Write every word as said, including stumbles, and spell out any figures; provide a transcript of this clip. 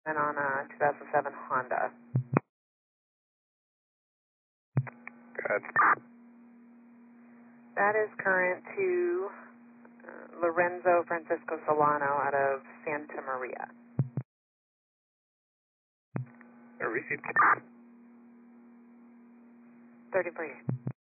and on a two thousand seven Honda. Good. That is current to uh, Lorenzo Francisco Solano out of Santa Maria. Received. thirty-three.